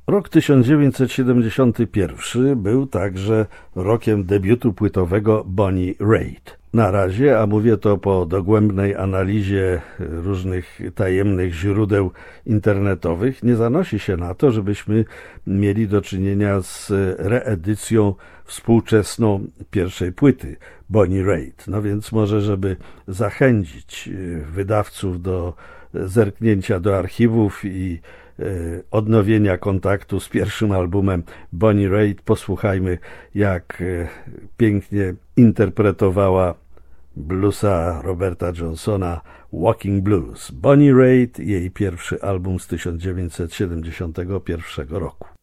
Rok 1971 był także rokiem debiutu płytowego Bonnie Raitt. Na razie, a mówię to po dogłębnej analizie różnych tajemnych źródeł internetowych, nie zanosi się na to, żebyśmy mieli do czynienia z reedycją współczesną pierwszej płyty Bonnie Raitt. No więc może, żeby zachęcić wydawców do zerknięcia do archiwów i odnowienia kontaktu z pierwszym albumem Bonnie Raitt, posłuchajmy, jak pięknie interpretowała bluesa Roberta Johnsona Walking Blues. Bonnie Raitt, jej pierwszy album z 1971 roku.